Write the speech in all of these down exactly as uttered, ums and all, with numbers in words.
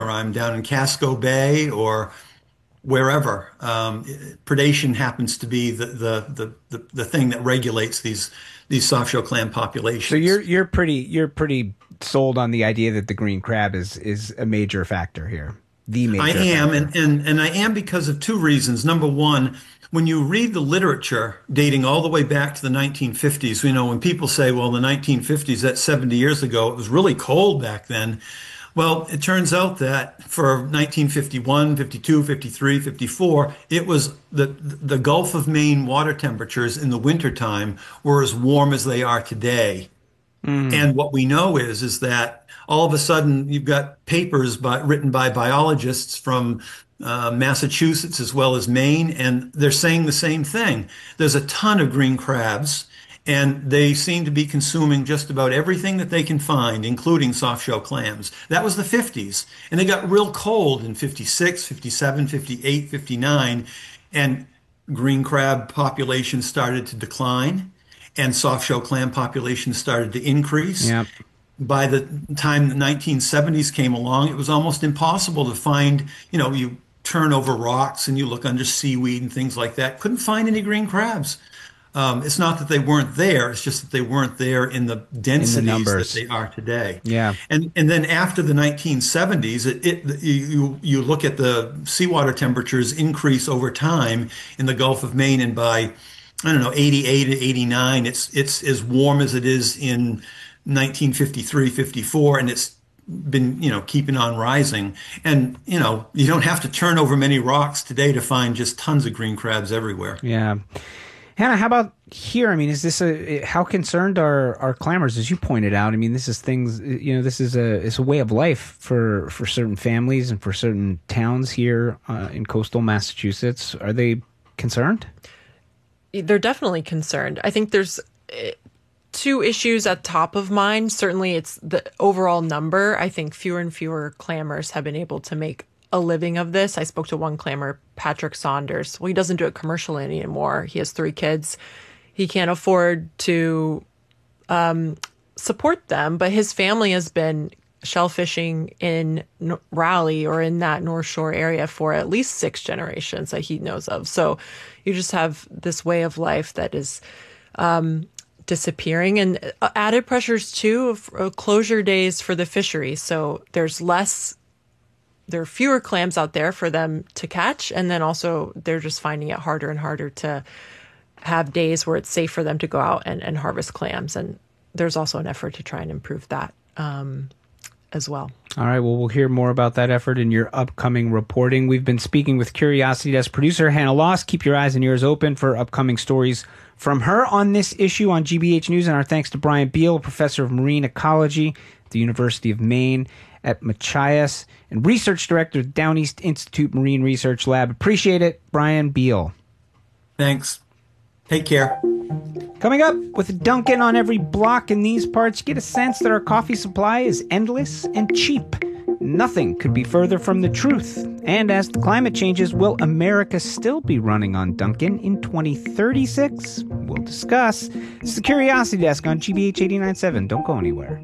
I'm down in Casco Bay or wherever. Um, predation happens to be the, the the the the thing that regulates these these softshell clam So populations. you're you're pretty you're pretty sold on the idea that the green crab is is a major factor here, the I major am, factor. and, and and I am because of two reasons. Number one, when you read the literature dating all the way back to the nineteen fifties, you know, when people say, well, the nineteen fifties, that's seventy years ago, it was really cold back then. Well, it turns out that for nineteen fifty-one, fifty-two, fifty-three, fifty-four, it was the the Gulf of Maine water temperatures in the wintertime were as warm as they are today. Mm. And what we know is is that all of a sudden you've got papers by, written by biologists from uh, Massachusetts as well as Maine, and they're saying the same thing. There's a ton of green crabs, and they seem to be consuming just about everything that they can find, including softshell clams. That was the fifties, and they got real cold in fifty-six, fifty-seven, fifty-eight, fifty-nine, and green crab populations started to decline and softshell clam populations started to increase. Yeah. By the time the nineteen seventies came along, it was almost impossible to find, you know, you turn over rocks and you look under seaweed and things like that. Couldn't find any green crabs. Um, it's not that they weren't there, it's just that they weren't there in the In the densities that numbers. they are today. Yeah. And and then after the nineteen seventies, it, it you you look at the seawater temperatures increase over time in the Gulf of Maine, and by I don't know, eighty-eight to eighty-nine, it's it's as warm as it is in nineteen fifty-three, fifty-four, and it's been, you know, keeping on rising. And, you know, you don't have to turn over many rocks today to find just tons of green crabs everywhere. Yeah. Hannah, how about here? I mean, is this a how concerned are are clammers, as you pointed out? I mean, this is things, you know, this is a it's a way of life for for certain families and for certain towns here uh, in coastal Massachusetts. Are they concerned? They're definitely concerned. I think there's uh, two issues at top of mind. Certainly, it's the overall number. I think fewer and fewer clammers have been able to make a living of this. I spoke to one clammer, Patrick Saunders. Well, he doesn't do it commercially anymore. He has three kids. He can't afford to um, support them, but his family has been shellfishing in Raleigh or in that North Shore area for at least six generations that he knows of. So you just have this way of life that is um, disappearing, and added pressures too of closure days for the fishery. So there's less there are fewer clams out there for them to catch. And then also they're just finding it harder and harder to have days where it's safe for them to go out and, and harvest clams. And there's also an effort to try and improve that um, as well. All right. Well, we'll hear more about that effort in your upcoming reporting. We've been speaking with Curiosity Desk producer Hannah Loss. Keep your eyes and ears open for upcoming stories from her on this issue on G B H News. And our thanks to Brian Beal, professor of marine ecology at the University of Maine at Machias and research director of Downeast Institute Marine Research Lab. Appreciate it, Brian Beal. Thanks. Take care. Coming up, with a Dunkin' on every block in these parts, you get a sense that our coffee supply is endless and cheap. Nothing could be further from the truth. And as the climate changes, will America still be running on Dunkin' in twenty thirty-six? We'll discuss. This is the Curiosity Desk on G B H eighty-nine point seven. Don't go anywhere.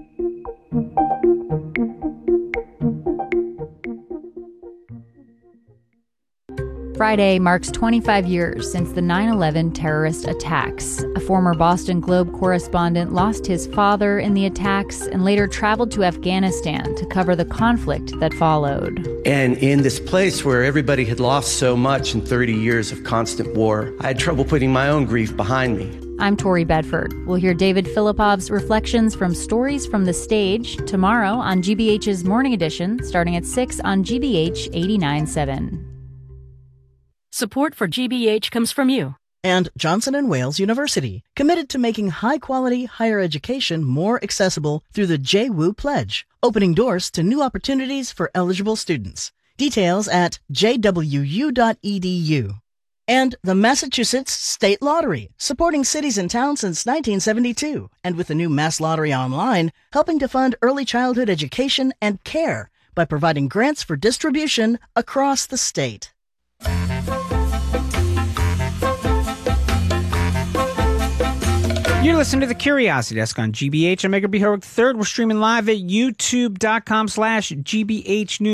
Friday marks twenty-five years since the nine eleven terrorist attacks. A former Boston Globe correspondent lost his father in the attacks and later traveled to Afghanistan to cover the conflict that followed. And in this place where everybody had lost so much in thirty years of constant war, I had trouble putting my own grief behind me. I'm Tori Bedford. We'll hear David Filipov's reflections from Stories from the Stage tomorrow on G B H's Morning Edition, starting at six on G B H eighty-nine point seven. Support for G B H comes from you. And Johnson and Wales University, committed to making high-quality higher education more accessible through the J W U Pledge, opening doors to new opportunities for eligible students. Details at j w u dot e d u. And the Massachusetts State Lottery, supporting cities and towns since nineteen seventy-two, and with the new Mass Lottery Online, helping to fund early childhood education and care by providing grants for distribution across the state. You're listening to the Curiosity Desk on G B H. I'm Edgar B. Herwick the third. We're streaming live at youtube.com slash GBH News.